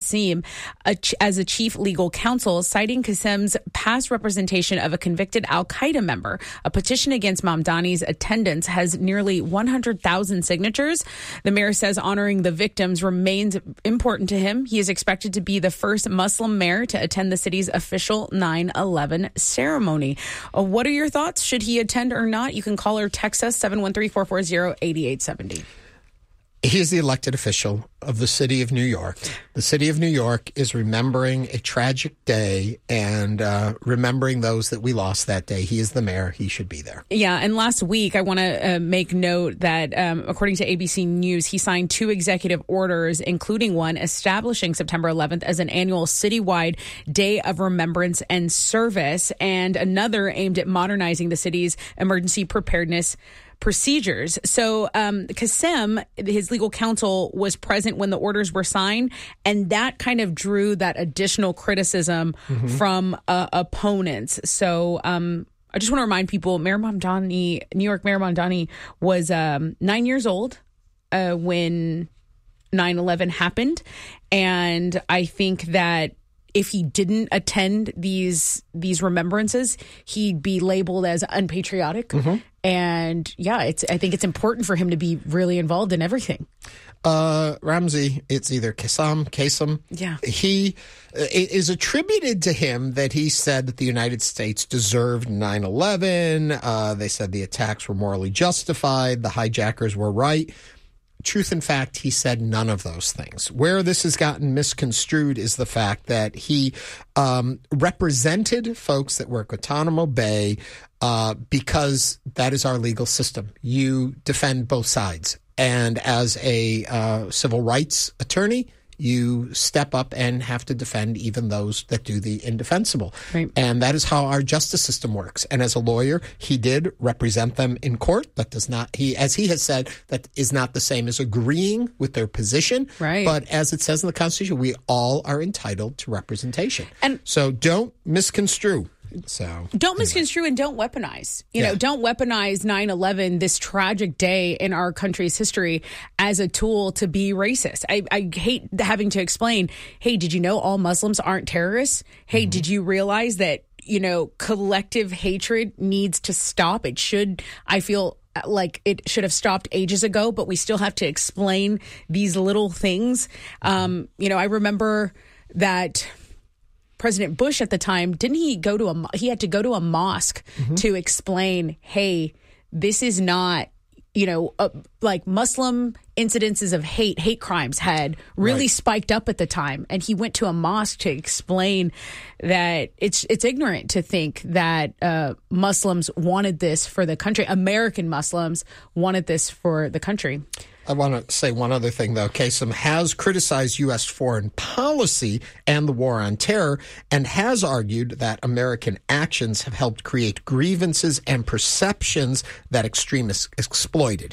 Kassim as a chief legal counsel, citing Kassim's past representation of a convicted al-Qaeda member. A petition against Mamdani's attendance has nearly 100,000 signatures. The mayor says honoring the victims remains important to him. He is expected to be the first Muslim mayor to attend the city's official 9/11 ceremony. What are your thoughts? Should he attend or not? You can call or text us 713-440-8870. He is the elected official of the city of New York. The city of New York is remembering a tragic day and remembering those that we lost that day. He is the mayor. He should be there. Yeah, and last week, I want to make note that according to ABC News, he signed 2 executive orders, including one establishing September 11th as an annual citywide day of remembrance and service, and another aimed at modernizing the city's emergency preparedness procedures. So Kassim, his legal counsel, was present when the orders were signed, and that kind of drew that additional criticism from opponents. So I just want to remind people, New York Mayor Mamdani was 9 years old when 9/11 happened, and I think that if he didn't attend these remembrances, he'd be labeled as unpatriotic. And yeah, I think it's important for him to be really involved in everything. Ramsey, it's either Kassim. Yeah. It is attributed to him that he said that the United States deserved 9/11. They said the attacks were morally justified. The hijackers were right. Truth in fact, he said none of those things. Where this has gotten misconstrued is the fact that he represented folks that were at Guantanamo Bay because that is our legal system. You defend both sides. And as a civil rights attorney, you step up and have to defend even those that do the indefensible. Right. And that is how our justice system works. And as a lawyer, he did represent them in court. That does not, as he has said, that is not the same as agreeing with their position. Right. But as it says in the Constitution, we all are entitled to representation. And so don't misconstrue. So don't misconstrue and don't weaponize. Don't weaponize 9/11, this tragic day in our country's history, as a tool to be racist. I hate having to explain, hey, did you know all Muslims aren't terrorists? Hey, did you realize that, collective hatred needs to stop? I feel like it should have stopped ages ago, but we still have to explain these little things. I remember that President Bush at the time, didn't he he had to go to a mosque to explain, hey, this is not, like Muslim incidences of hate crimes had really spiked up at the time. And he went to a mosque to explain that it's ignorant to think that Muslims wanted this for the country. American Muslims wanted this for the country. I want to say one other thing, though. Kassim has criticized U.S. foreign policy and the war on terror and has argued that American actions have helped create grievances and perceptions that extremists exploited.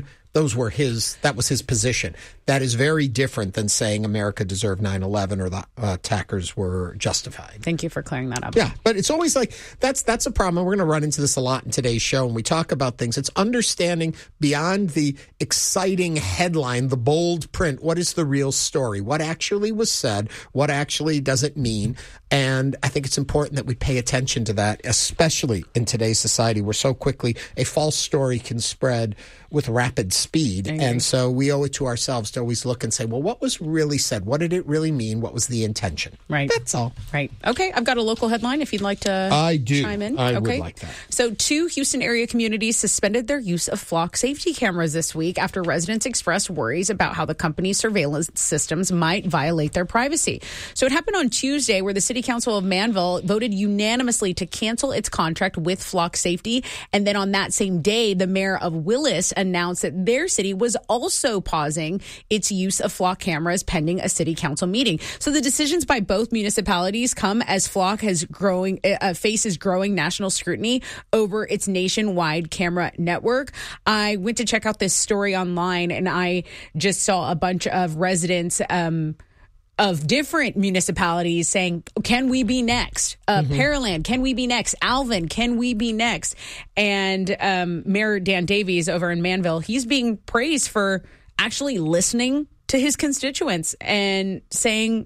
That was his position. That is very different than saying America deserved 9/11 or the attackers were justified. Thank you for clearing that up. Yeah, but it's always like, that's a problem. We're going to run into this a lot in today's show when we talk about things. It's understanding beyond the exciting headline, the bold print, what is the real story? What actually was said? What actually does it mean? And I think it's important that we pay attention to that, especially in today's society where so quickly a false story can spread with rapid speed. And so we owe it to ourselves to always look and say, well, what was really said? What did it really mean? What was the intention? Right. That's all. Right. Okay. I've got a local headline if you'd like to chime in. I would like that. So 2 Houston area communities suspended their use of flock safety cameras this week after residents expressed worries about how the company's surveillance systems might violate their privacy. So it happened on Tuesday, where the City Council of Manville voted unanimously to cancel its contract with Flock Safety. And then on that same day, the mayor of Willis announced that their city was also pausing its use of flock cameras pending a city council meeting. So the decisions by both municipalities come as Flock has faces growing national scrutiny over its nationwide camera network. I went to check out this story online, and I just saw a bunch of residents of different municipalities saying, can we be next? Pearland, can we be next? Alvin, can we be next? And Mayor Dan Davies over in Manville, he's being praised for actually listening to his constituents and saying,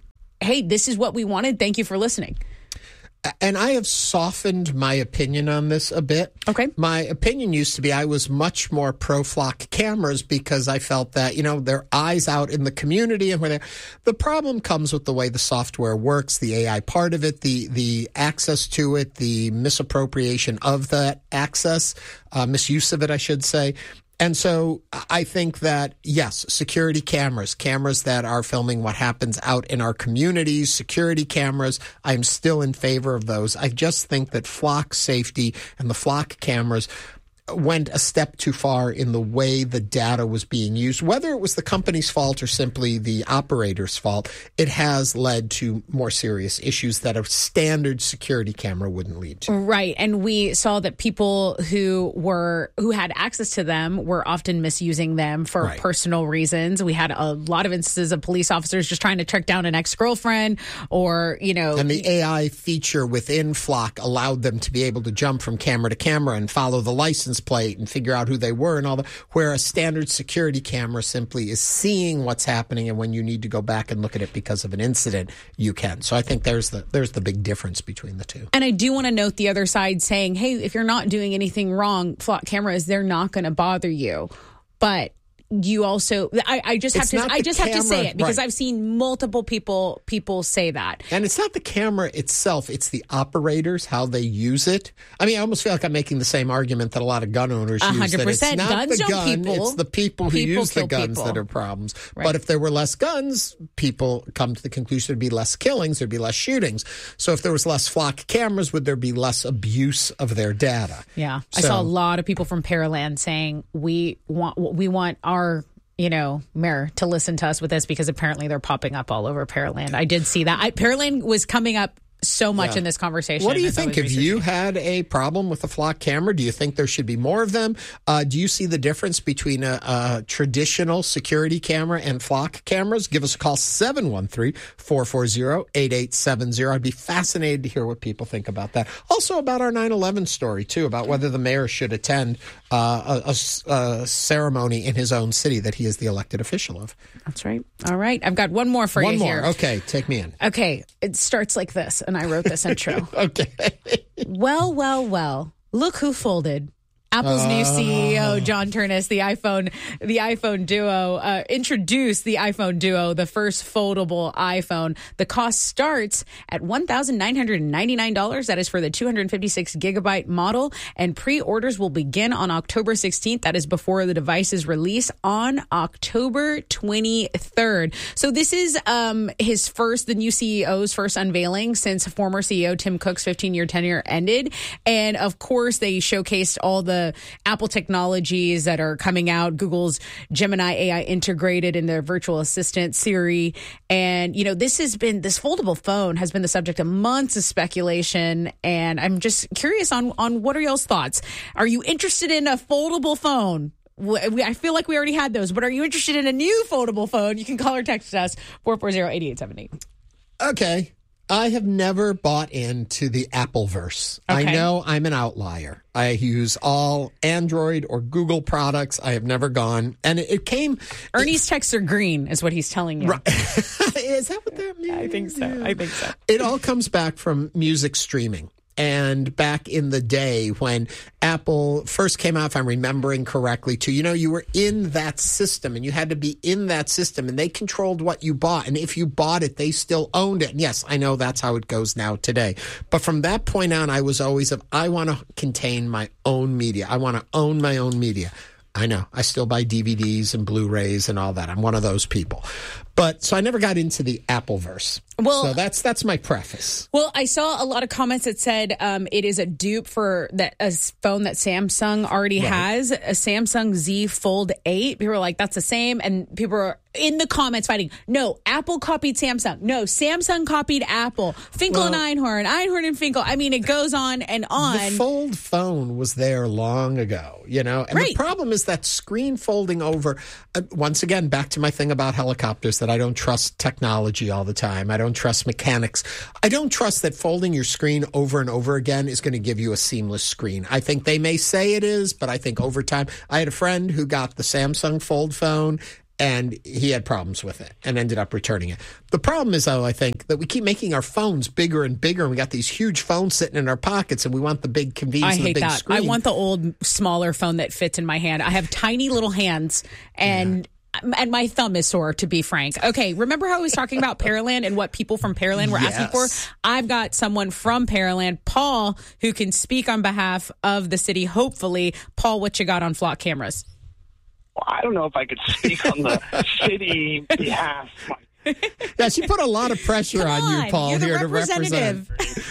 hey, this is what we wanted. Thank you for listening. And I have softened my opinion on this a bit. Okay. My opinion used to be I was much more pro flock cameras because I felt that, their eyes out in the community and where they're. The problem comes with the way the software works, the AI part of it, the access to it, the misappropriation of that access, misuse of it, I should say. And so I think that, yes, security cameras that are filming what happens out in our communities, security cameras, I'm still in favor of those. I just think that flock safety and the flock cameras went a step too far in the way the data was being used. Whether it was the company's fault or simply the operator's fault, it has led to more serious issues that a standard security camera wouldn't lead to. Right. And we saw that people who had access to them were often misusing them for personal reasons. We had a lot of instances of police officers just trying to track down an ex-girlfriend or, And the AI feature within Flock allowed them to be able to jump from camera to camera and follow the license plate and figure out who they were and all that, where a standard security camera simply is seeing what's happening, and when you need to go back and look at it because of an incident, you can. So I think there's the big difference between the two. And I do want to note the other side saying, hey, if you're not doing anything wrong, flock cameras, they're not going to bother you. But you also, I just have to say it because I've seen multiple people say that. And it's not the camera itself, it's the operators, how they use it. I mean, I almost feel like I'm making the same argument that a lot of gun owners use. 100%. That it's not guns the gun, it's the people who use the guns that are problems. Right. But if there were less guns, people come to the conclusion there'd be less killings, there'd be less shootings. So if there was less flock cameras, would there be less abuse of their data? Yeah. So, I saw a lot of people from Pearland saying we want our mayor to listen to us with this because apparently they're popping up all over Pearland. I did see that. Pearland was coming up so much in this conversation. What do you think? Have you had a problem with a flock camera? Do you think there should be more of them? Do you see the difference between a traditional security camera and flock cameras? Give us a call, 713-440-8870. I'd be fascinated to hear what people think about that. Also about our 9/11 story, too, about whether the mayor should attend a ceremony in his own city that he is the elected official of. That's right. All right. I've got one more for you here. One more. Okay. Take me in. Okay. It starts like this, and I wrote this intro. Okay. Well. Look who folded. Apple's new CEO, John Ternus, the iPhone Duo, introduced the iPhone Duo, the first foldable iPhone. The cost starts at $1,999. That is for the 256 gigabyte model, and pre-orders will begin on October 16th. That is before the device's release on October 23rd. So this is the new CEO's first unveiling since former CEO Tim Cook's 15-year tenure ended. And of course, they showcased all the Apple technologies that are coming out, Google's Gemini AI integrated in their virtual assistant Siri. And, this foldable phone has been the subject of months of speculation. And I'm just curious on what are y'all's thoughts? Are you interested in a foldable phone? I feel like we already had those, but are you interested in a new foldable phone? You can call or text us 440-8878. Okay. I have never bought into the Appleverse. Okay. I know I'm an outlier. I use all Android or Google products. I have never gone. And it came... Ernie's texts are green, is what he's telling you. Right. Is that what that means? I think so. It all comes back from music streaming. And back in the day when Apple first came out, if I'm remembering correctly, you were in that system and you had to be in that system and they controlled what you bought. And if you bought it, they still owned it. And yes, I know that's how it goes now today. But from that point on, I was always I want to contain my own media. I want to own my own media. I know. I still buy DVDs and Blu-rays and all that. I'm one of those people. So I never got into the Appleverse. Well, so that's my preface. Well, I saw a lot of comments that said it is a dupe for a phone that Samsung already has, a Samsung Z Fold 8. People were like, that's the same. And people are in the comments fighting. No, Apple copied Samsung. No, Samsung copied Apple. Finkel and Einhorn and Finkel. I mean, it goes on and on. The Fold phone was there long ago, And the problem is that screen folding over, once again, back to my thing about helicopters, that I don't trust technology all the time. I don't trust mechanics. I don't trust that folding your screen over and over again is going to give you a seamless screen. I think they may say it is, but I think over time, I had a friend who got the Samsung Fold phone, And he had problems with it and ended up returning it. The problem is, though, I think, that we keep making our phones bigger and bigger. And we got these huge phones sitting in our pockets, and we want the big convenience and the big screen. I want the old, smaller phone that fits in my hand. I have tiny little hands, and my thumb is sore, to be frank. Okay, remember how I was talking about Pearland and what people from Pearland were asking for? I've got someone from Pearland, Paul, who can speak on behalf of the city, hopefully. Paul, what you got on flock cameras? Well, I don't know if I could speak on the city behalf. Yeah, she put a lot of pressure on you, Paul, here to represent.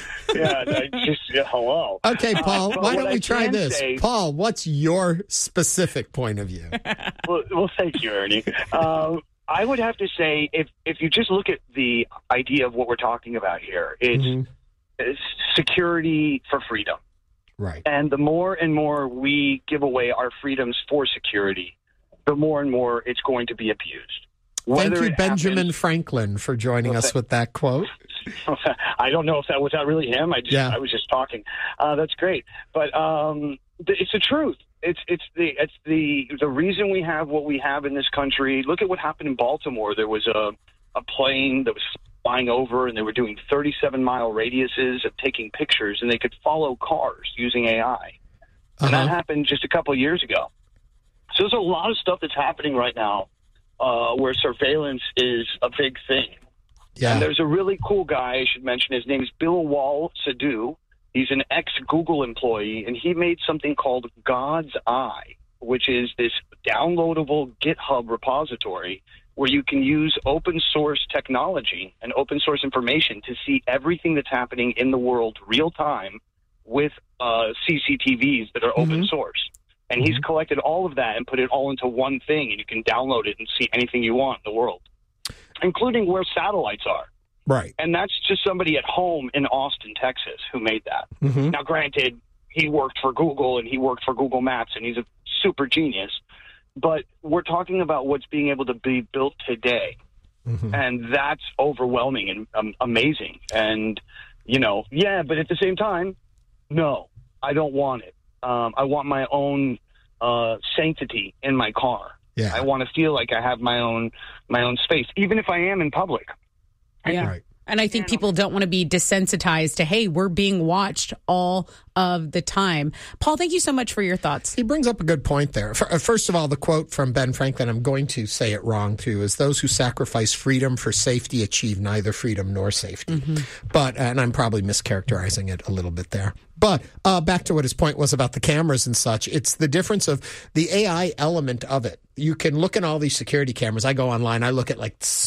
Hello. Okay, Paul, why don't we try this? Paul, what's your specific point of view? Well, thank you, Ernie. I would have to say, if you just look at the idea of what we're talking about here, it's security for freedom. Right. And the more and more we give away our freedoms for security, the more and more it's going to be abused. Thank you, Benjamin Franklin, for joining us with that quote. I don't know if that was really him. I was just talking. That's great, but it's the truth. It's the reason we have what we have in this country. Look at what happened in Baltimore. There was a plane that was flying over, and they were doing 37-mile radiuses of taking pictures, and they could follow cars using AI. And that happened just a couple of years ago. So there's a lot of stuff that's happening right now where surveillance is a big thing. Yeah. And there's a really cool guy, I should mention. His name is Bilawal Sadhu. He's an ex-Google employee, and he made something called God's Eye, which is this downloadable GitHub repository where you can use open source technology and open source information to see everything that's happening in the world real time with CCTVs that are open source. And he's collected all of that and put it all into one thing, and you can download it and see anything you want in the world, including where satellites are. Right. And that's just somebody at home in Austin, Texas, who made that. Now, granted, he worked for Google and he worked for Google Maps, and he's a super genius. But we're talking about what's being able to be built today. And that's overwhelming and amazing. And, but at the same time, no, I don't want it. I want my own sanctity in my car. Yeah. I want to feel like I have my own space, even if I am in public. Yeah. Right. And I think people don't want to be desensitized to, hey, we're being watched all of the time. Paul, thank you so much for your thoughts. He brings up a good point there. First of all, the quote from Ben Franklin, I'm going to say it wrong too, is those who sacrifice freedom for safety achieve neither freedom nor safety. But, and I'm probably mischaracterizing it a little bit there. But back to what his point was about the cameras and such, it's the difference of the AI element of it. You can look at all these security cameras. I go online, I look at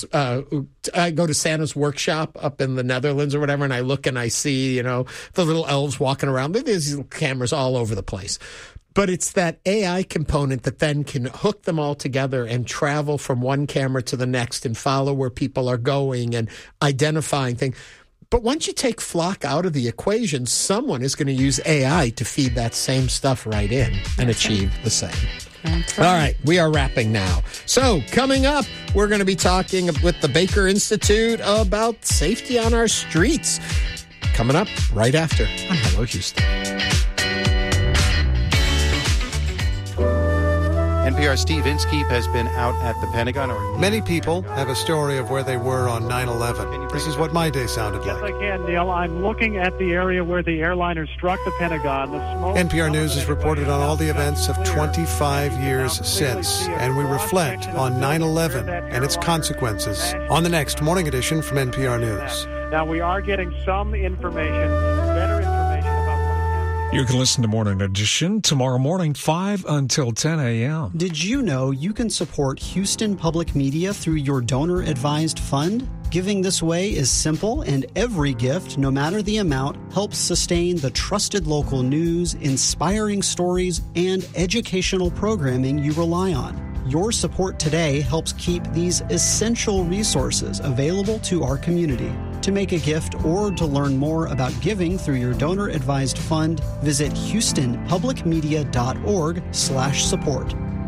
I go to Santa's workshop up in the Netherlands or whatever, and I look and I see, the little elves walking around. There's these cameras all over the place. But it's that AI component that then can hook them all together and travel from one camera to the next and follow where people are going and identifying things. But once you take flock out of the equation, someone is going to use AI to feed that same stuff right in and achieve the same. All right, we are wrapping now. So coming up, we're going to be talking with the Baker Institute about safety on our streets. Coming up right after on Hello Houston. NPR's Steve Inskeep has been out at the Pentagon. Many people have a story of where they were on 9/11. This is what my day sounded like. Yes, I can, Neil. I'm looking at the area where the airliner struck the Pentagon. The smoke NPR News has reported on all the events of 25 years since, and we reflect on 9/11 and its consequences on the next morning edition from NPR News. Now, we are getting some information, better information. You can listen to Morning Edition tomorrow morning, 5 until 10 a.m. Did you know you can support Houston Public Media through your donor-advised fund? Giving this way is simple, and every gift, no matter the amount, helps sustain the trusted local news, inspiring stories, and educational programming you rely on. Your support today helps keep these essential resources available to our community. To make a gift or to learn more about giving through your donor-advised fund, visit HoustonPublicMedia.org/support.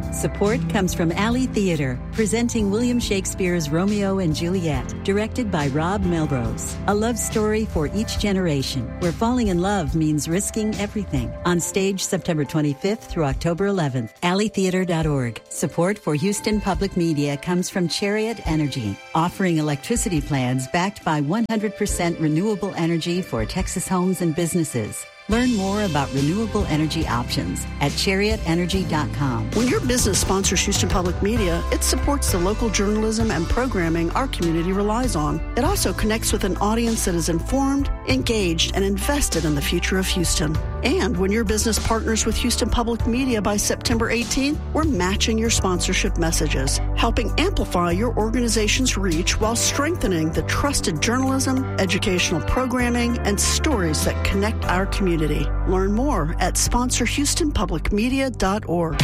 Support comes from Alley Theater, presenting William Shakespeare's Romeo and Juliet, directed by Rob Melrose. A love story for each generation, where falling in love means risking everything. On stage September 25th through October 11th. alleytheater.org. Support for Houston Public Media comes from Chariot Energy, offering electricity plans backed by 100% renewable energy for Texas homes and businesses. Learn more about renewable energy options at chariotenergy.com. When your business sponsors Houston Public Media, it supports the local journalism and programming our community relies on. It also connects with an audience that is informed, engaged, and invested in the future of Houston. And when your business partners with Houston Public Media by September 18th, we're matching your sponsorship messages, helping amplify your organization's reach while strengthening the trusted journalism, educational programming, and stories that connect our community. Learn more at sponsorhoustonpublicmedia.org.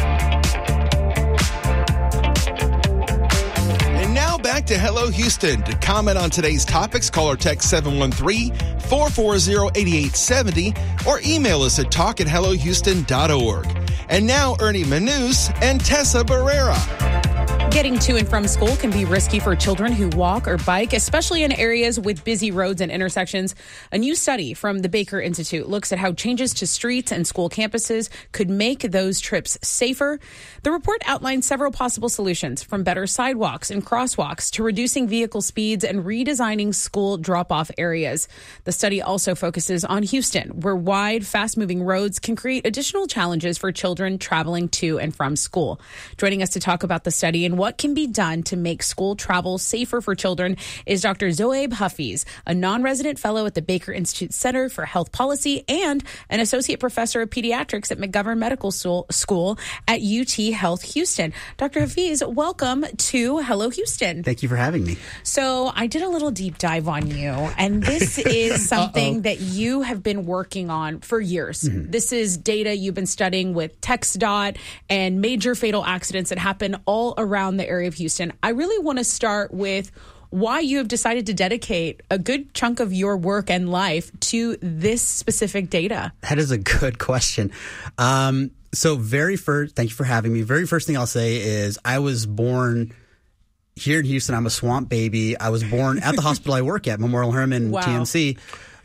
And now back to Hello Houston. To comment on today's topics, call or text 713-440-8870 or email us at talk@hellohouston.org. And now Ernie Manous and Tessa Barrera. Getting to and from school can be risky for children who walk or bike, especially in areas with busy roads and intersections. A new study from the Baker Institute looks at how changes to streets and school campuses could make those trips safer. The report outlines several possible solutions, from better sidewalks and crosswalks to reducing vehicle speeds and redesigning school drop-off areas. The study also focuses on Houston, where wide, fast-moving roads can create additional challenges for children traveling to and from school. Joining us to talk about the study and what can be done to make school travel safer for children is Dr. Zoaib Hafiz, a non-resident fellow at the Baker Institute Center for Health Policy and an associate professor of pediatrics at McGovern Medical School at UT Health Houston. Dr. Hafiz, welcome to Hello Houston. Thank you for having me. So I did a little deep dive on you, and this is something that you have been working on for years. Mm-hmm. This is data you've been studying with TxDOT and major fatal accidents that happen all around the area of Houston. I really want to start with why you have decided to dedicate a good chunk of your work and life to this specific data. That is a good question. So thank you for having me. Very first thing I'll say is I was born here in Houston. I'm a swamp baby. I was born at the hospital I work at, Memorial Hermann TMC.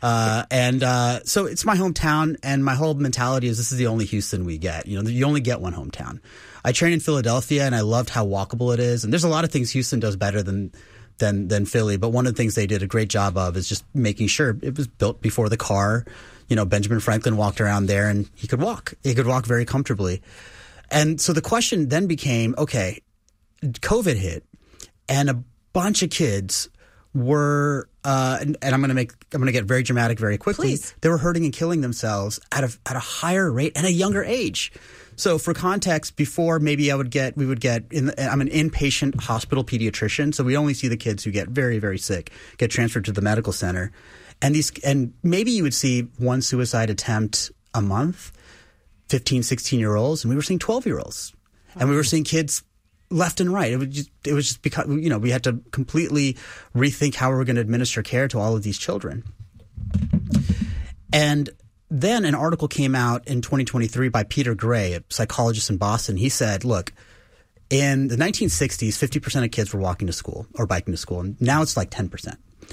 So it's my hometown, and my whole mentality is this is the only Houston we get. You know, you only get one hometown. I trained in Philadelphia, and I loved how walkable it is. And there's a lot of things Houston does better than Philly, but one of the things they did a great job of is just making sure it was built before the car. You know, Benjamin Franklin walked around there, and he could walk. He could walk very comfortably. And so the question then became, okay, COVID hit, and a bunch of kids were and I'm going to get very dramatic very quickly. Please. They were hurting and killing themselves at a higher rate and a younger age. So for context, before maybe I'm an inpatient hospital pediatrician, so we only see the kids who get very, very sick, get transferred to the medical center. And maybe you would see one suicide attempt a month, 15, 16-year-olds, and we were seeing 12-year-olds. And we were seeing kids left and right. It was just because, you know, we had to completely rethink how we were going to administer care to all of these children. And then an article came out in 2023 by Peter Gray, a psychologist in Boston. He said, look, in the 1960s, 50% of kids were walking to school or biking to school, and now it's like 10%.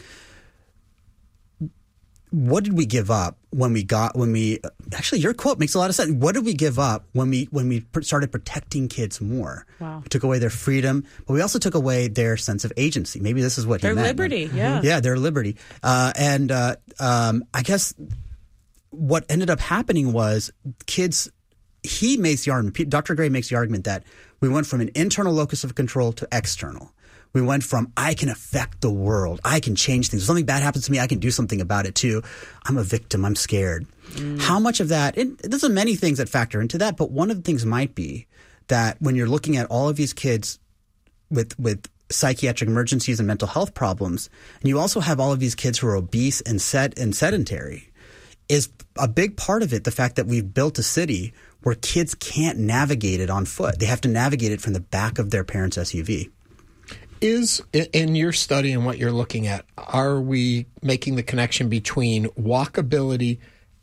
What did we give up actually your quote makes a lot of sense. What did we give up when we started protecting kids more? Wow. We took away their freedom, but we also took away their sense of agency. Maybe this is what he meant. Their liberty, yeah. Yeah, their liberty. I guess what ended up happening was kids, he makes the argument, Dr. Gray makes the argument that we went from an internal locus of control to external. We went from, I can affect the world. I can change things. If something bad happens to me, I can do something about it too. I'm a victim. I'm scared. How much of that, there's many things that factor into that, but one of the things might be that when you're looking at all of these kids with psychiatric emergencies and mental health problems, and you also have all of these kids who are obese and sedentary, is a big part of it the fact that we've built a city where kids can't navigate it on foot. They have to navigate it from the back of their parents' SUV. Is, in your study and what you're looking at, are we making the connection between walkability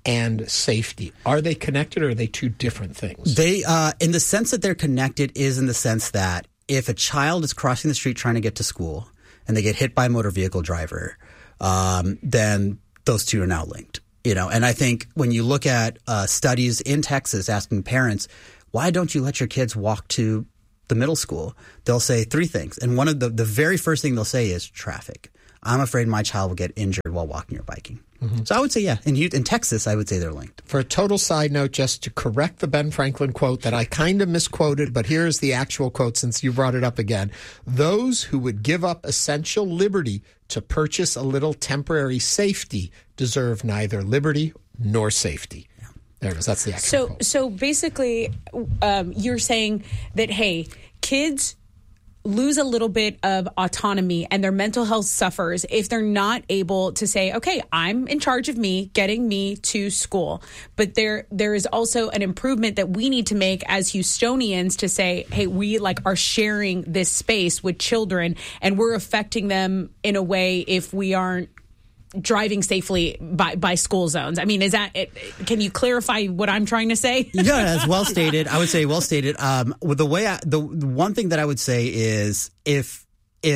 and safety. Are they connected, or are they two different things? They, in the sense that they're connected, is in the sense that if a child is crossing the street trying to get to school and they get hit by a motor vehicle driver, then those two are now linked. And I think when you look at studies in Texas asking parents, why don't you let your kids walk to the middle school? They'll say three things. And one of the very first thing they'll say is traffic. I'm afraid my child will get injured while walking or biking. Mm-hmm. So I would say, yeah, in Texas, I would say they're linked. For a total side note, just to correct the Ben Franklin quote that I kind of misquoted, but here's the actual quote since you brought it up again. Those who would give up essential liberty to purchase a little temporary safety deserve neither liberty nor safety. Yeah. There it is. That's the actual quote. So basically, you're saying that, hey, kids lose a little bit of autonomy and their mental health suffers if they're not able to say, okay, I'm in charge of me getting me to school. But there is also an improvement that we need to make as Houstonians to say, hey, we are sharing this space with children and we're affecting them in a way if we aren't driving safely by school zones. I mean, is that it? Can you clarify what I'm trying to say? Yeah, that's well stated. I would say well stated. The one thing that I would say is if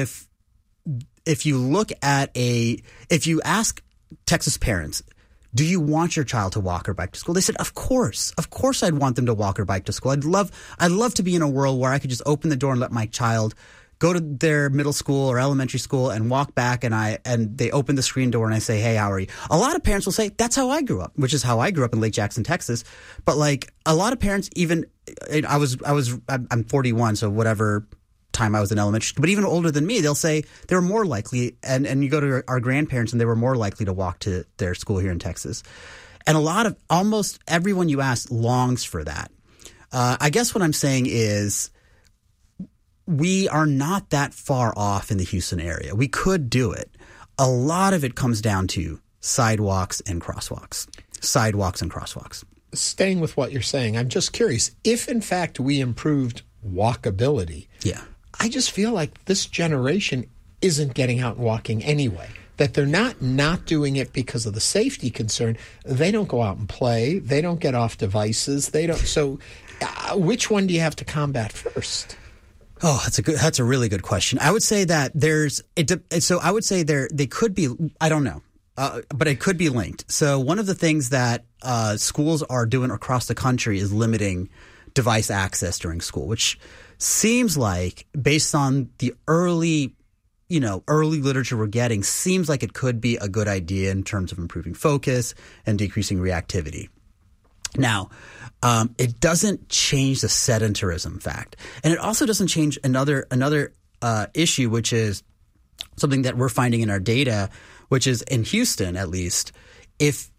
you look at if you ask Texas parents, do you want your child to walk or bike to school? They said, of course I'd want them to walk or bike to school. I'd love to be in a world where I could just open the door and let my child go to their middle school or elementary school and walk back, and they open the screen door and I say, hey, how are you? A lot of parents will say, that's how I grew up, which is how I grew up in Lake Jackson, Texas. But a lot of parents, even I'm 41, so whatever time I was in elementary school, but even older than me, they'll say they were more likely, and you go to our grandparents and they were more likely to walk to their school here in Texas. And almost everyone you ask longs for that. I guess what I'm saying is, we are not that far off in the Houston area. We could do it. A lot of it comes down to sidewalks and crosswalks. Staying with what you're saying, I'm just curious. If, in fact, we improved walkability, I just feel like this generation isn't getting out and walking anyway. That they're not doing it because of the safety concern. They don't go out and play. They don't get off devices. They don't. So which one do you have to combat first? Oh, that's a really good question. I would say that I would say they could be, I don't know, but it could be linked. So one of the things that schools are doing across the country is limiting device access during school, which seems like, based on the early literature we're getting, seems like it could be a good idea in terms of improving focus and decreasing reactivity. Now, it doesn't change the sedentarism fact. And it also doesn't change another issue, which is something that we're finding in our data, which is in Houston, at least, if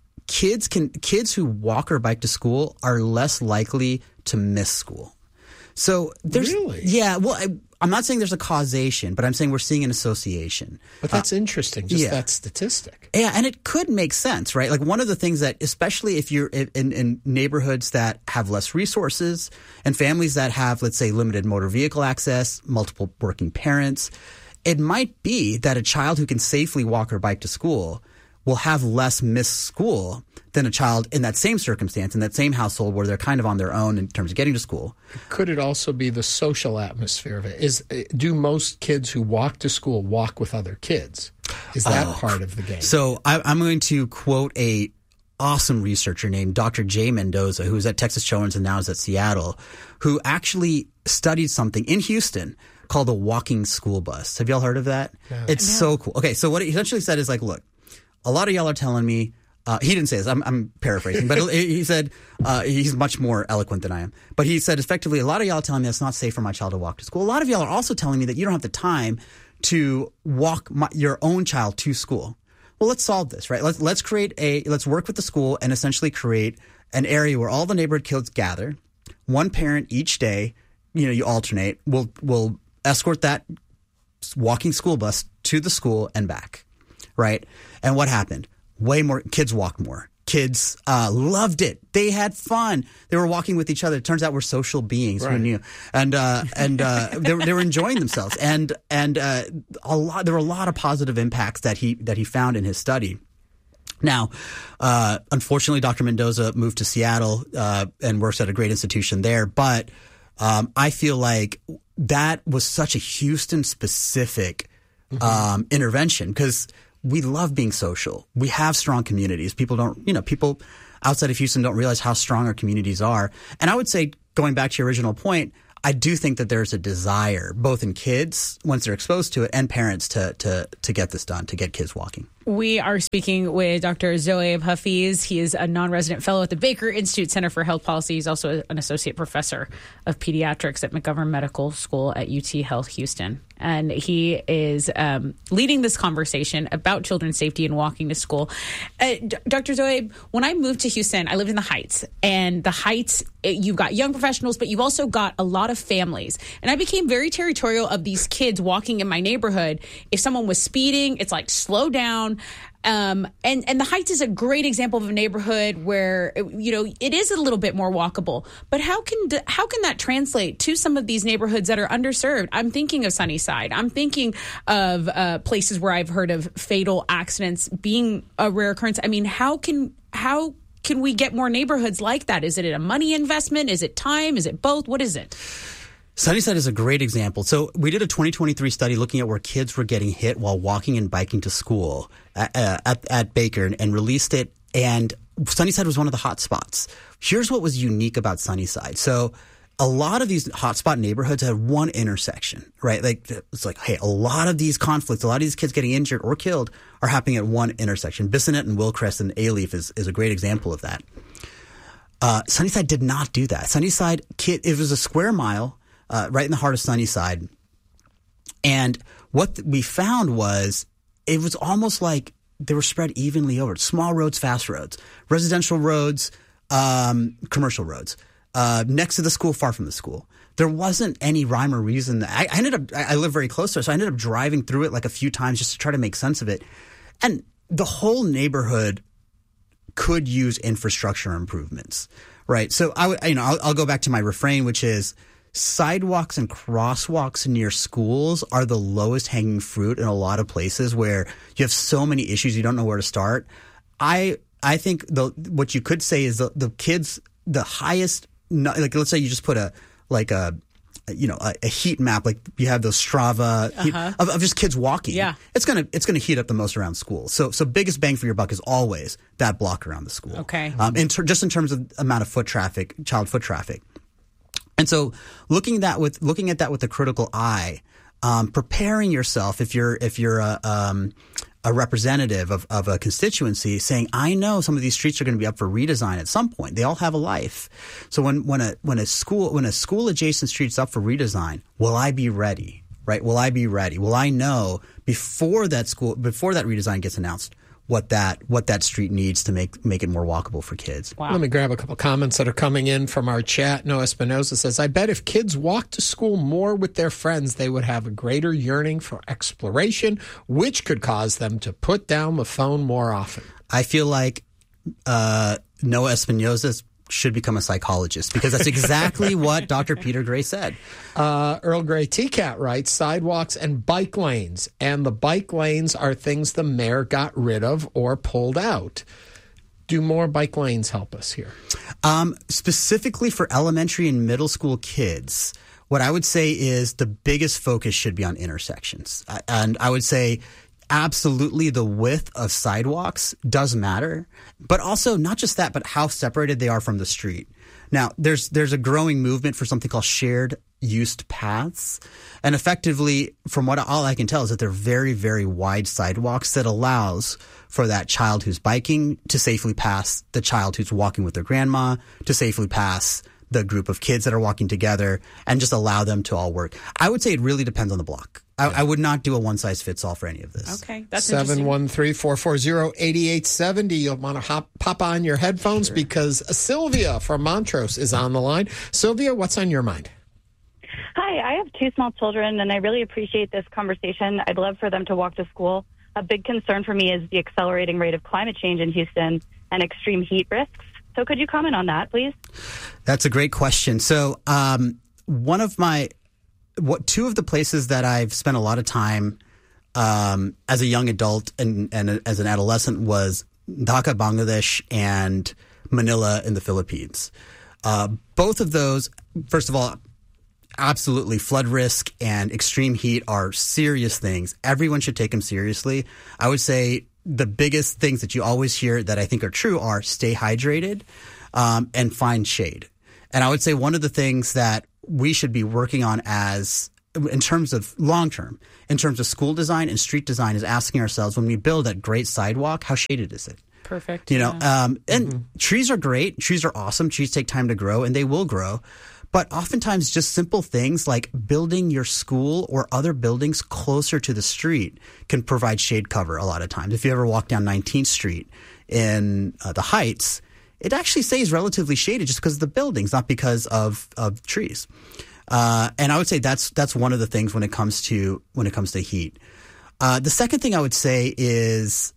kids who walk or bike to school are less likely to miss school. So there's really? Yeah, well, I'm not saying there's a causation, but I'm saying we're seeing an association. But that's interesting, that statistic. Yeah, and it could make sense, right? Like, one of the things that, especially if you're in neighborhoods that have less resources and families that have, let's say, limited motor vehicle access, multiple working parents, it might be that a child who can safely walk or bike to school will have less missed school than a child in that same circumstance, in that same household where they're kind of on their own in terms of getting to school. Could it also be the social atmosphere of it? Do most kids who walk to school walk with other kids? Is that part of the game? So I'm going to quote a awesome researcher named Dr. Jay Mendoza, who's at Texas Children's and now is at Seattle, who actually studied something in Houston called a walking school bus. Have y'all heard of that? No. It's so cool. Okay, so what he essentially said is, like, look, a lot of y'all are telling me, he didn't say this, I'm paraphrasing, but he said, he's much more eloquent than I am, but he said effectively, a lot of y'all are telling me it's not safe for my child to walk to school. A lot of y'all are also telling me that you don't have the time to walk your own child to school. Well, let's solve this, right? Let's work with the school and essentially create an area where all the neighborhood kids gather. One parent each day, you alternate, will escort that walking school bus to the school and back. Right. And what happened? Way more kids walked more. Kids loved it. They had fun. They were walking with each other. It turns out we're social beings. Right. Who knew? And they were enjoying themselves. And there were a lot of positive impacts that he found in his study. Now, unfortunately, Dr. Mendoza moved to Seattle and works at a great institution there. But I feel like that was such a Houston-specific intervention because we love being social. We have strong communities. People outside of Houston don't realize how strong our communities are. And I would say, going back to your original point, I do think that there's a desire, both in kids, once they're exposed to it, and parents to get this done, to get kids walking. We are speaking with Dr. Zoaib Hafeez. He is a non-resident fellow at the Baker Institute Center for Health Policy. He's also an associate professor of pediatrics at McGovern Medical School at UT Health Houston. And he is leading this conversation about children's safety and walking to school. Dr. Zoaib, when I moved to Houston, I lived in the Heights. And the Heights, you've got young professionals, but you've also got a lot of families. And I became very territorial of these kids walking in my neighborhood. If someone was speeding, it's like, slow down. And the Heights is a great example of a neighborhood where, it is a little bit more walkable. But how can that translate to some of these neighborhoods that are underserved? I'm thinking of Sunnyside. I'm thinking of places where I've heard of fatal accidents being a rare occurrence. I mean, how can we get more neighborhoods like that? Is it a money investment? Is it time? Is it both? What is it? Sunnyside is a great example. So we did a 2023 study looking at where kids were getting hit while walking and biking to school at Baker and released it. And Sunnyside was one of the hot spots. Here's what was unique about Sunnyside. So a lot of these hotspot neighborhoods had one intersection, right? Like, it's like, hey, a lot of these conflicts, a lot of these kids getting injured or killed are happening at one intersection. Bissonnette and Wilcrest and Alief is a great example of that. Sunnyside did not do that. Sunnyside, it was a square mile right in the heart of Sunnyside. And what we found was it was almost like they were spread evenly over. Small roads, fast roads, residential roads, commercial roads. Next to the school, far from the school. There wasn't any rhyme or reason. I live very close to it, so I ended up driving through it like a few times just to try to make sense of it. And the whole neighborhood could use infrastructure improvements, right? So I'll go back to my refrain, which is sidewalks and crosswalks near schools are the lowest hanging fruit in a lot of places where you have so many issues you don't know where to start. I think what you could say is the kids, the highest, like let's say you just put a heat map, like you have those Strava of just kids walking. Yeah, it's gonna heat up the most around schools. So biggest bang for your buck is always that block around the school. Okay, just in terms of amount of child foot traffic. And so looking at that with a critical eye, preparing yourself if you're a representative of a constituency, saying, I know some of these streets are going to be up for redesign at some point. They all have a life. So when a school adjacent street's up for redesign, will I be ready? Right? Will I be ready? Will I know before that redesign gets announced what that street needs to make it more walkable for kids? Wow. Let me grab a couple comments that are coming in from our chat. Noah Espinosa says, I bet if kids walked to school more with their friends, they would have a greater yearning for exploration, which could cause them to put down the phone more often. I feel like Noah Espinosa should become a psychologist because that's exactly what Dr. Peter Gray said. Earl Grey T-Cat writes, sidewalks and bike lanes. And the bike lanes are things the mayor got rid of or pulled out. Do more bike lanes help us here? Specifically for elementary and middle school kids, what I would say is the biggest focus should be on intersections. And I would say absolutely the width of sidewalks does matter, but also not just that, but how separated they are from the street. Now, there's a growing movement for something called shared used paths. And effectively, from all I can tell is that they're very, very wide sidewalks that allows for that child who's biking to safely pass the child who's walking with their grandma, to safely pass the group of kids that are walking together, and just allow them to all work. I would say it really depends on the block. I would not do a one-size-fits-all for any of this. Okay, that's interesting. 713-440-8870. You'll want to pop on your headphones because Sylvia from Montrose is on the line. Sylvia, what's on your mind? Hi, I have two small children, and I really appreciate this conversation. I'd love for them to walk to school. A big concern for me is the accelerating rate of climate change in Houston and extreme heat risks. So could you comment on that, please? That's a great question. So two of the places that I've spent a lot of time as a young adult and as an adolescent was Dhaka, Bangladesh, and Manila in the Philippines. Both of those, first of all, absolutely, flood risk and extreme heat are serious things. Everyone should take them seriously. I would say the biggest things that you always hear that I think are true are stay hydrated and find shade. And I would say one of the things that we should be working on in terms of long term, in terms of school design and street design, is asking ourselves, when we build that great sidewalk, how shaded is it? Perfect. And trees are great. Trees are awesome. Trees take time to grow, and they will grow. But oftentimes just simple things like building your school or other buildings closer to the street can provide shade cover a lot of times. If you ever walk down 19th Street in the Heights, it actually stays relatively shaded just because of the buildings, not because of trees. And I would say that's one of the things when it comes to heat. The second thing I would say is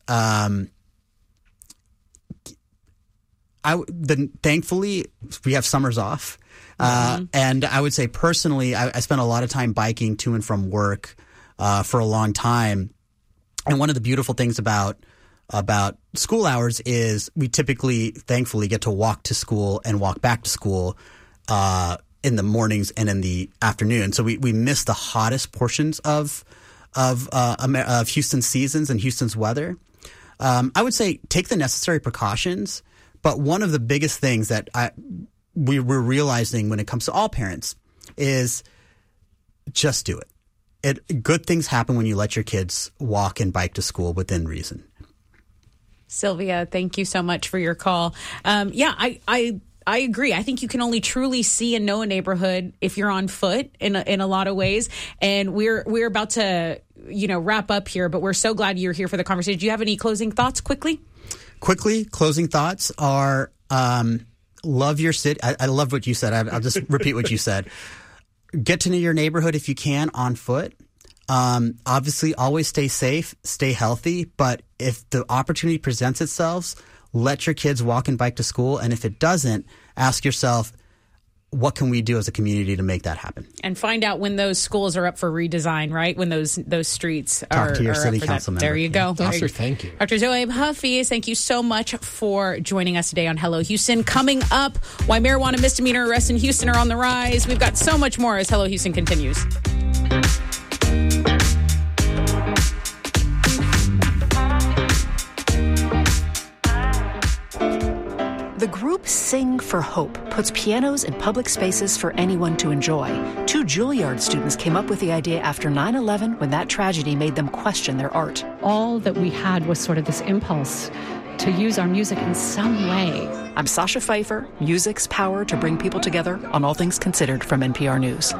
thankfully we have summers off. And I would say personally, I spent a lot of time biking to and from work for a long time. And one of the beautiful things about school hours is we typically, thankfully, get to walk to school and walk back to school in the mornings and in the afternoon. So we miss the hottest portions of Houston's seasons and Houston's weather. I would say take the necessary precautions. But one of the biggest things that we're realizing when it comes to all parents is just do it. Good things happen when you let your kids walk and bike to school within reason. Sylvia, thank you so much for your call. I agree. I think you can only truly see and know a neighborhood if you're on foot in a lot of ways. And we're about to, wrap up here, but we're so glad you're here for the conversation. Do you have any closing thoughts quickly? Closing thoughts are love your city. I love what you said. I'll just repeat what you said. Get to know your neighborhood if you can on foot. Obviously, always stay safe, stay healthy. But if the opportunity presents itself, let your kids walk and bike to school. And if it doesn't, ask yourself, what can we do as a community to make that happen? And find out when those schools are up for redesign, right? When those streets Talk to your city council member. There you go. Dr. Thank you. Dr. Zohaib Hafiz, thank you so much for joining us today on Hello Houston. Coming up, why marijuana misdemeanor arrests in Houston are on the rise. We've got so much more as Hello Houston continues. The group Sing for Hope puts pianos in public spaces for anyone to enjoy. 2 Juilliard students came up with the idea after 9/11 when that tragedy made them question their art. All that we had was sort of this impulse to use our music in some way. I'm Sasha Pfeiffer, music's power to bring people together on All Things Considered from NPR News.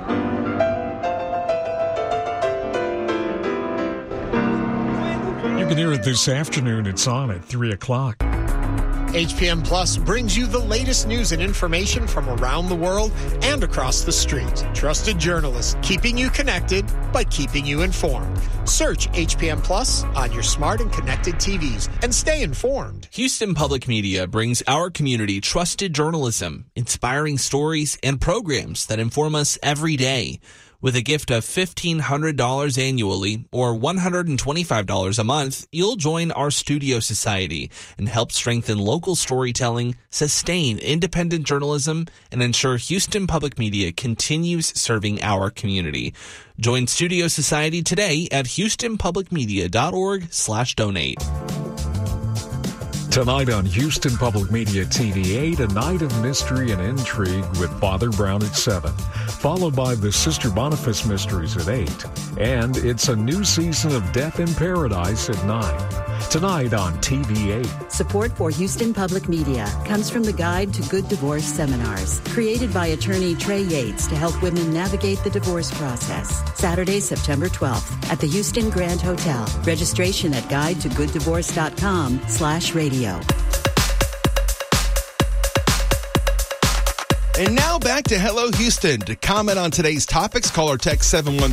You can hear it this afternoon. It's on at 3 o'clock. HPM Plus brings you the latest news and information from around the world and across the street. Trusted journalists keeping you connected by keeping you informed. Search HPM Plus on your smart and connected TVs and stay informed. Houston Public Media brings our community trusted journalism, inspiring stories, and programs that inform us every day. With a gift of $1,500 annually or $125 a month, you'll join our Studio Society and help strengthen local storytelling, sustain independent journalism, and ensure Houston Public Media continues serving our community. Join Studio Society today at houstonpublicmedia.org/donate. Tonight on Houston Public Media TV 8, a night of mystery and intrigue with Father Brown at 7, followed by the Sister Boniface Mysteries at 8, and it's a new season of Death in Paradise at 9. Tonight on TV 8. Support for Houston Public Media comes from the Guide to Good Divorce Seminars, created by attorney Trey Yates to help women navigate the divorce process. Saturday, September 12th at the Houston Grand Hotel. Registration at guidetogooddivorce.com/radio. And now back to Hello Houston. To comment on today's topics, call or text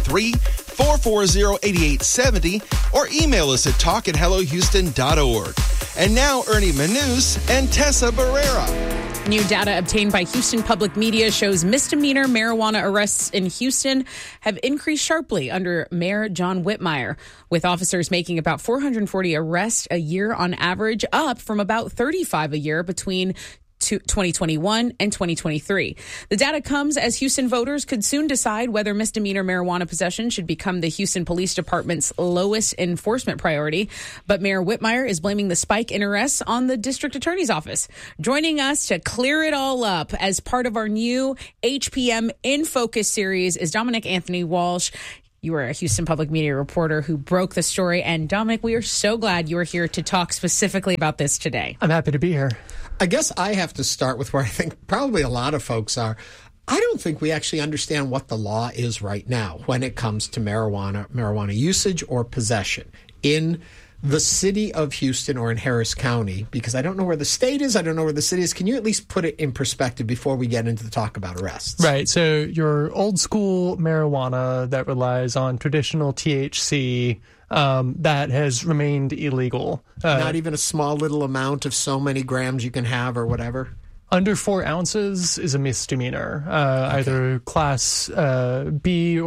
713-440-8870 or email us at talk@hellohouston.org. And now Ernie Manous and Tessa Barrera. New data obtained by Houston Public Media shows misdemeanor marijuana arrests in Houston have increased sharply under Mayor John Whitmire, with officers making about 440 arrests a year on average, up from about 35 a year between 2021 and 2023. The data comes as Houston voters could soon decide whether misdemeanor marijuana possession should become the Houston Police Department's lowest enforcement priority. But Mayor Whitmire is blaming the spike in arrests on the district attorney's office. Joining us to clear it all up as part of our new HPM In Focus series is Dominic Anthony Walsh. You are a Houston Public Media reporter who broke the story. And Dominic, we are so glad you are here to talk specifically about this today. I'm happy to be here. I guess I have to start with where I think probably a lot of folks are. I don't think we actually understand what the law is right now when it comes to marijuana usage or possession in the city of Houston or in Harris County, because I don't know where the state is. I don't know where the city is. Can you at least put it in perspective before we get into the talk about arrests? Right. So your old school marijuana that relies on traditional THC, that has remained illegal. Not even a small little amount of so many grams you can have or whatever? Under 4 ounces is a misdemeanor, either class B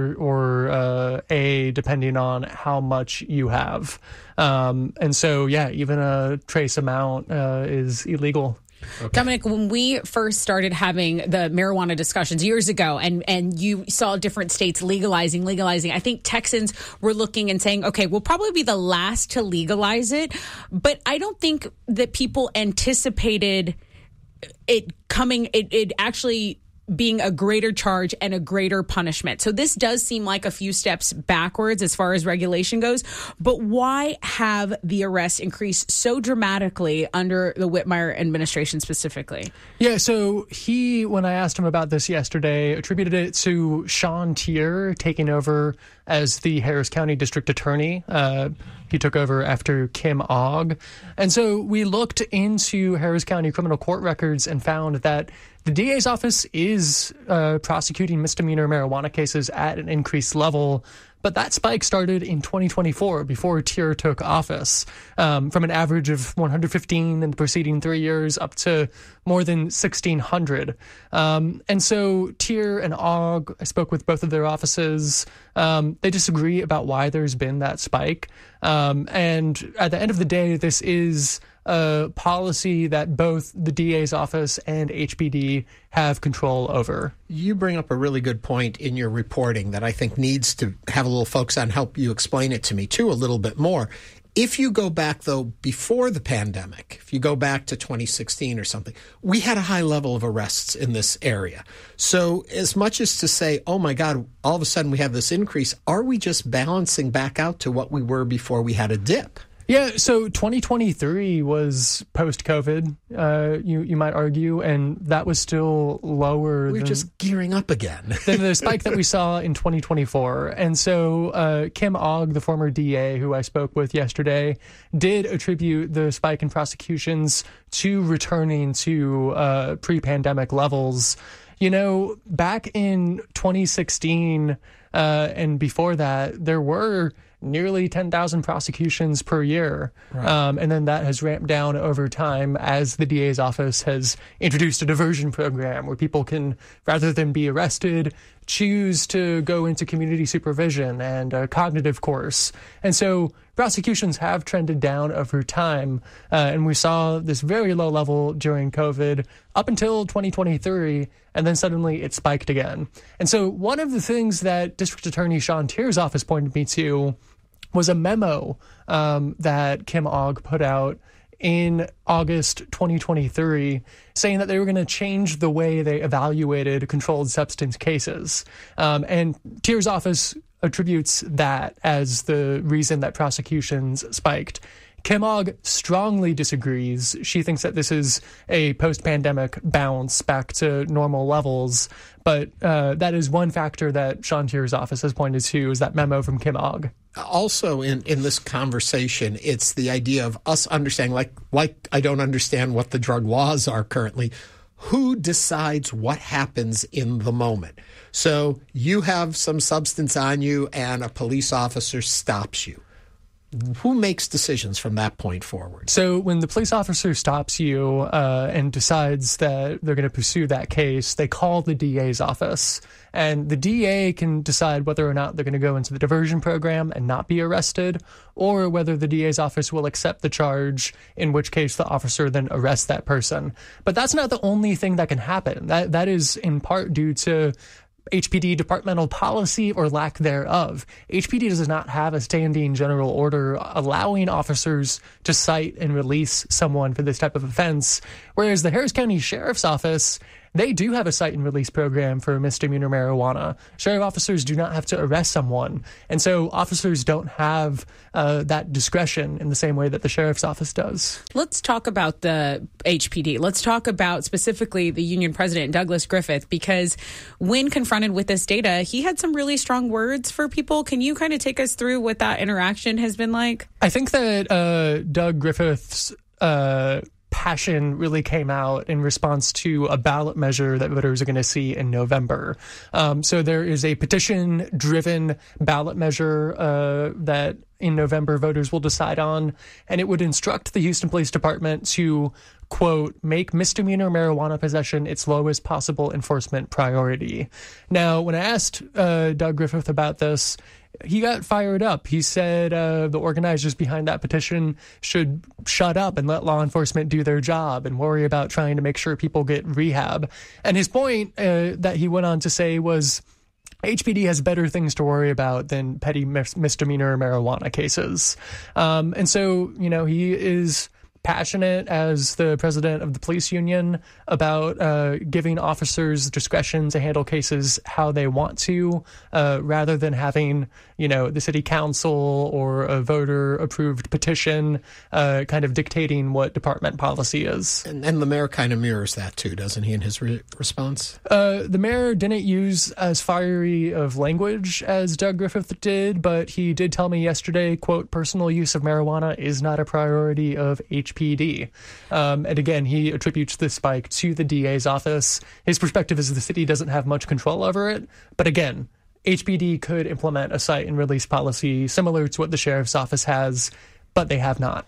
or A, depending on how much you have. And so, yeah, even a trace amount is illegal. Okay. Dominic, when we first started having the marijuana discussions years ago and you saw different states legalizing, I think Texans were looking and saying, okay, we'll probably be the last to legalize it. But I don't think that people anticipated it actually being a greater charge and a greater punishment. So this does seem like a few steps backwards as far as regulation goes. But why have the arrests increased so dramatically under the Whitmire administration specifically? Yeah, so when I asked him about this yesterday, attributed it to Sean Tier taking over as the Harris County District Attorney. He took over after Kim Ogg. And so we looked into Harris County criminal court records and found that the DA's office is prosecuting misdemeanor marijuana cases at an increased level. But that spike started in 2024, before Tier took office, from an average of 115 in the preceding 3 years up to more than 1,600. And so Tier and Ogg, I spoke with both of their offices. They disagree about why there's been that spike. And at the end of the day, this is a policy that both the DA's office and HPD have control over. You bring up a really good point in your reporting that I think needs to have a little focus on. Help you explain it to me, too, a little bit more. If you go back, though, before the pandemic, if you go back to 2016 or something, we had a high level of arrests in this area. So as much as to say, oh, my God, all of a sudden we have this increase, are we just balancing back out to what we were before we had a dip? Yeah, so 2023 was post-COVID, you might argue, and that was still lower. We're just gearing up again. than the spike that we saw in 2024. And so Kim Ogg, the former DA who I spoke with yesterday, did attribute the spike in prosecutions to returning to pre-pandemic levels. You know, back in 2016 and before that, there were nearly 10,000 prosecutions per year. Right. And then that has ramped down over time as the DA's office has introduced a diversion program where people can, rather than be arrested, choose to go into community supervision and a cognitive course. And so prosecutions have trended down over time. And we saw this very low level during COVID up until 2023, and then suddenly it spiked again. And so one of the things that District Attorney Sean Tier's office pointed me to was a memo that Kim Ogg put out in August 2023 saying that they were going to change the way they evaluated controlled substance cases. And Tier's office attributes that as the reason that prosecutions spiked. Kim Ogg strongly disagrees. She thinks that this is a post-pandemic bounce back to normal levels. But that is one factor that Sean Tier's office has pointed to, is that memo from Kim Ogg. Also, in this conversation, it's the idea of us understanding, like I don't understand what the drug laws are currently. Who decides what happens in the moment? So you have some substance on you and a police officer stops you. who makes decisions from that point forward? So when the police officer stops you and decides that they're going to pursue that case, they call the DA's office. And the DA can decide whether or not they're going to go into the diversion program and not be arrested, or whether the DA's office will accept the charge, in which case the officer then arrests that person. But that's not the only thing that can happen. That is in part due to HPD departmental policy or lack thereof. HPD does not have a standing general order allowing officers to cite and release someone for this type of offense, whereas the Harris County Sheriff's Office, they do have a cite and release program for misdemeanor marijuana. Sheriff officers do not have to arrest someone. And so officers don't have that discretion in the same way that the sheriff's office does. Let's talk about the HPD. Let's talk about specifically the union president, Douglas Griffith, because when confronted with this data, he had some really strong words for people. Can you kind of take us through what that interaction has been like? I think that Doug Griffith's passion really came out in response to a ballot measure that voters are going to see in November. So there is a petition-driven ballot measure that in November voters will decide on, and it would instruct the Houston Police Department to, quote, make misdemeanor marijuana possession its lowest possible enforcement priority. Now, when I asked Doug Griffith about this, he got fired up. He said the organizers behind that petition should shut up and let law enforcement do their job and worry about trying to make sure people get rehab. And his point that he went on to say was HPD has better things to worry about than petty misdemeanor marijuana cases. And so, you know, he is passionate as the president of the police union about giving officers discretion to handle cases how they want to, rather than having, you know, the city council or a voter approved petition kind of dictating what department policy is. And the mayor kind of mirrors that too, doesn't he, in his response? The mayor didn't use as fiery of language as Doug Griffith did, but he did tell me yesterday, quote, personal use of marijuana is not a priority of HPD. And again, he attributes this spike to the DA's office. His perspective is the city doesn't have much control over it. But again, HPD could implement a cite and release policy similar to what the sheriff's office has, but they have not.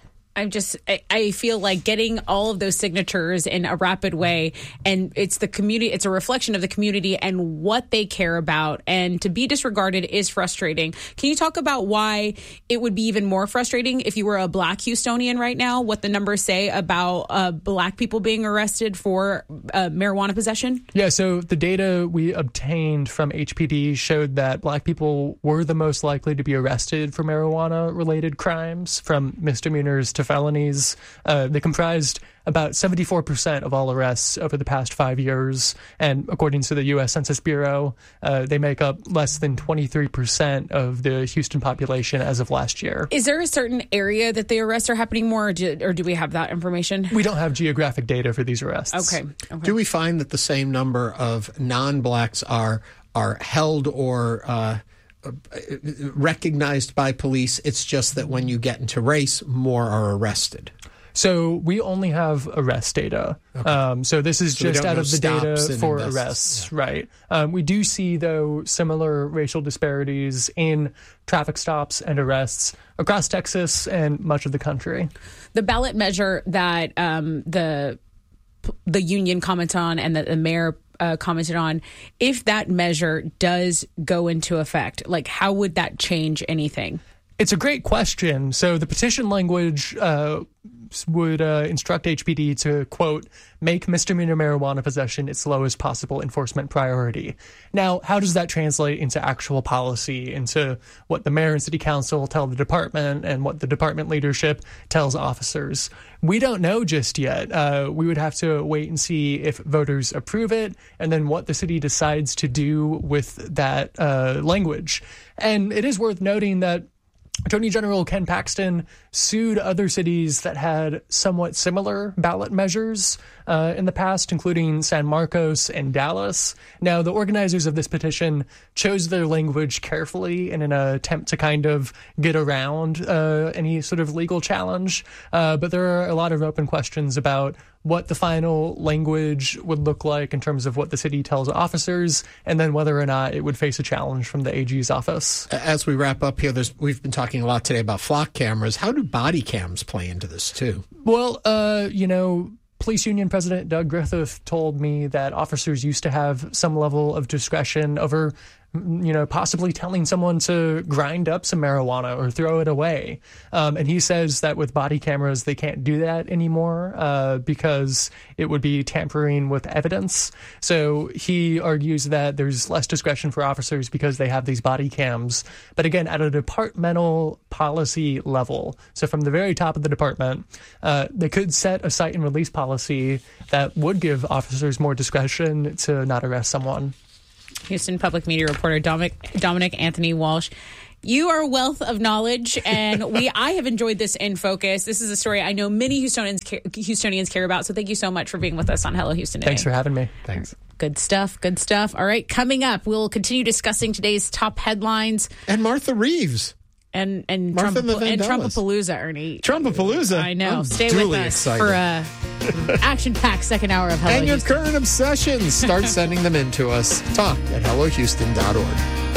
I feel like getting all of those signatures in a rapid way, and it's the community, it's a reflection of the community and what they care about, and to be disregarded is frustrating. Can you talk about why it would be even more frustrating if you were a Black Houstonian right now, what the numbers say about Black people being arrested for marijuana possession? Yeah, so the data we obtained from HPD showed that Black people were the most likely to be arrested for marijuana-related crimes, from misdemeanors to felonies. They comprised about 74% of all arrests over the past 5 years. And according to the U.S. Census Bureau, they make up less than 23% of the Houston population as of last year. Is there a certain area that the arrests are happening more, or do we have that information? We don't have geographic data for these arrests. Okay. Do we find that the same number of non-Blacks are held or recognized by police? It's just that when you get into race, more are arrested. So we only have arrest data. Okay. So this is just out of the data for arrests, right? We do see, though, similar racial disparities in traffic stops and arrests across Texas and much of the country. The ballot measure that the union commented on and that the mayor commented on, if that measure does go into effect, like how would that change anything? It's a great question. So the petition language would instruct HPD to, quote, make misdemeanor marijuana possession its lowest possible enforcement priority. Now, how does that translate into actual policy, into what the mayor and city council tell the department and what the department leadership tells officers? We don't know just yet. We would have to wait and see if voters approve it and then what the city decides to do with that language. And it is worth noting that Attorney General Ken Paxton sued other cities that had somewhat similar ballot measures in the past, including San Marcos and Dallas. Now, the organizers of this petition chose their language carefully in an attempt to kind of get around any sort of legal challenge. But there are a lot of open questions about what the final language would look like in terms of what the city tells officers, and then whether or not it would face a challenge from the AG's office. As we wrap up here, we've been talking a lot today about flock cameras. How do body cams play into this, too? Well, Police Union President Doug Griffith told me that officers used to have some level of discretion over, possibly telling someone to grind up some marijuana or throw it away. And he says that with body cameras, they can't do that anymore because it would be tampering with evidence. So he argues that there's less discretion for officers because they have these body cams. But again, at a departmental policy level, so from the very top of the department, they could set a cite and release policy that would give officers more discretion to not arrest someone. Houston Public Media reporter Dominic Anthony Walsh. You are a wealth of knowledge, and I have enjoyed this in focus. This is a story I know many Houstonians care about, so thank you so much for being with us on Hello Houston today. Thanks for having me. Thanks. Good stuff. All right, coming up, we'll continue discussing today's top headlines. And Martha Reeves. And Trumpapalooza, Ernie. Trumpapalooza. I know. I'm Stay with us excited. for a action-packed second hour of Hello And your Houston. current obsessions, start sending them in to us. Talk at HelloHouston.org.